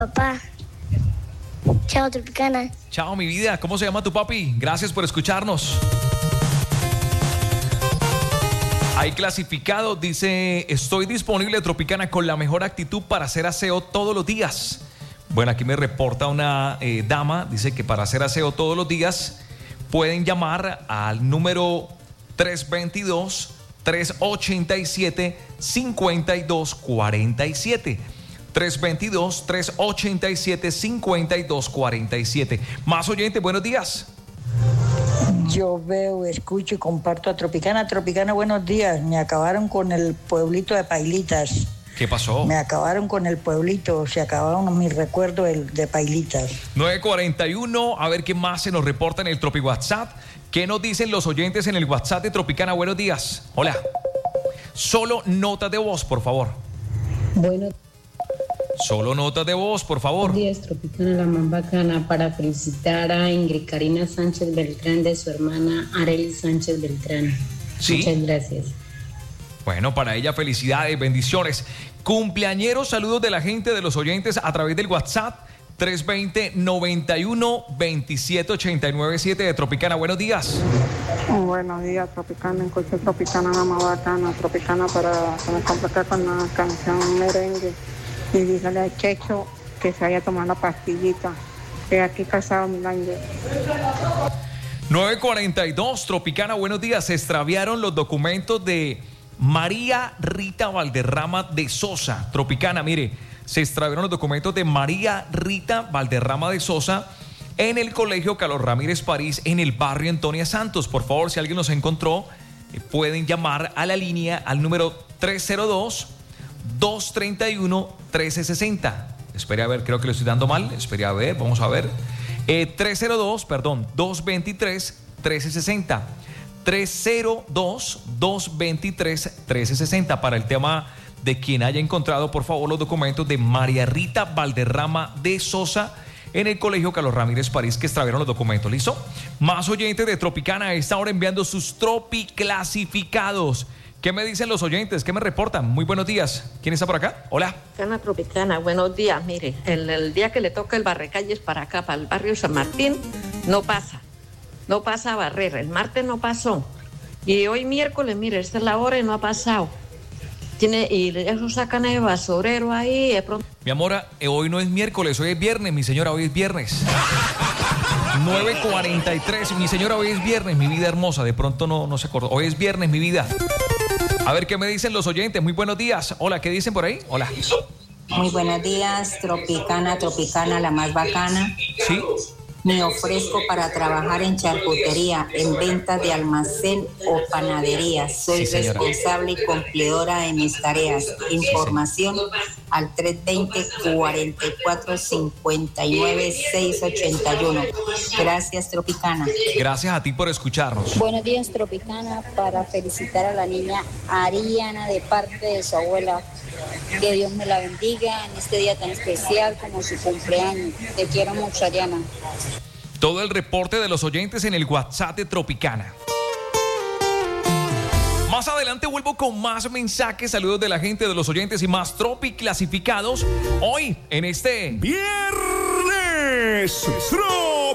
Papá. Chao, Tropicana. Chao, mi vida. ¿Cómo se llama tu papi? Gracias por escucharnos. Hay clasificado, dice, estoy disponible, Tropicana, con la mejor actitud para hacer aseo todos los días. Bueno, aquí me reporta una dama, dice que para hacer aseo todos los días pueden llamar al número 322-387-5247. 322-387-5247. Más oyentes, buenos días. Yo veo, escucho y comparto a Tropicana. Tropicana, buenos días. Me acabaron con el pueblito de Pailitas. ¿Qué pasó? Me acabaron con el pueblito, se acabaron mis recuerdos de Pailitas. 9:41, a ver qué más se nos reporta en el Tropi WhatsApp. ¿Qué nos dicen los oyentes en el WhatsApp de Tropicana? Buenos días. Hola. Solo notas de voz, por favor. Bueno. Solo notas de voz, por favor. Buenos días, Tropicana, la más bacana, para felicitar a Ingrid Karina Sánchez Beltrán de su hermana Arely Sánchez Beltrán. ¿Sí? Muchas gracias. Bueno, para ella felicidades, bendiciones. Cumpleañeros, saludos de la gente, de los oyentes a través del WhatsApp 320-91-27-897 de Tropicana. Buenos días. Buenos días, Tropicana, escuché Tropicana, la más bacana, Tropicana para que me complete con la canción merengue. Y dígale a Checho que se vaya a tomar la pastillita. Que aquí casado mil años. 9:42, Tropicana, buenos días. Se extraviaron los documentos de María Rita Valderrama de Sosa. Tropicana, mire, se extraviaron los documentos de María Rita Valderrama de Sosa en el Colegio Carlos Ramírez París, en el barrio Antonia Santos. Por favor, si alguien los encontró, pueden llamar a la línea al número 302-231-1360. Espere a ver, creo que lo estoy dando mal. Espere a ver, vamos a ver. 223-1360. 302-223-1360 para el tema de quien haya encontrado, por favor, los documentos de María Rita Valderrama de Sosa en el Colegio Carlos Ramírez París, que extraviaron los documentos. ¿Listo? Más oyentes de Tropicana a esta hora enviando sus tropiclasificados. ¿Qué me dicen los oyentes? ¿Qué me reportan? Muy buenos días. ¿Quién está por acá? Hola. Tropicana, buenos días. Mire, el día que le toca el barrecalles para acá, para el barrio San Martín, no pasa a barrer. El martes no pasó. Y hoy miércoles, mire, esta es la hora y no ha pasado. Y eso sacan el basurero ahí. De pronto... Mi amor, hoy no es miércoles, hoy es viernes, mi señora, hoy es viernes. 9:43, mi señora, hoy es viernes, mi vida hermosa. De pronto no se acordó. Hoy es viernes, mi vida. A ver qué me dicen los oyentes. Muy buenos días. Hola, ¿qué dicen por ahí? Hola. Muy buenos días, Tropicana, la más bacana. Sí. Me ofrezco para trabajar en charcutería, en ventas de almacén o panadería. Soy responsable y cumplidora de mis tareas. Información al 320-44-59-681. Gracias, Tropicana. Gracias a ti por escucharnos. Buenos días, Tropicana, para felicitar a la niña Ariana de parte de su abuela. Que Dios me la bendiga en este día tan especial como su cumpleaños. Te quiero mucho, Ariana. Todo el reporte de los oyentes en el WhatsApp de Tropicana. Más adelante vuelvo con más mensajes, saludos de la gente, de los oyentes y más Tropi clasificados. Hoy, en este Viernes